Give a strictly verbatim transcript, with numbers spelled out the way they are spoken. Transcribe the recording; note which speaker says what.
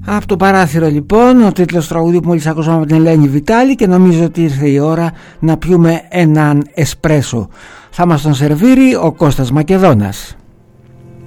Speaker 1: Από το παράθυρο λοιπόν ο τίτλος τραγουδιού που μόλις ακούσαμε από την Ελένη Βιτάλη, και νομίζω ότι ήρθε η ώρα να πιούμε έναν εσπρέσο. Θα μας τον σερβίρει ο Κώστας Μακεδόνας.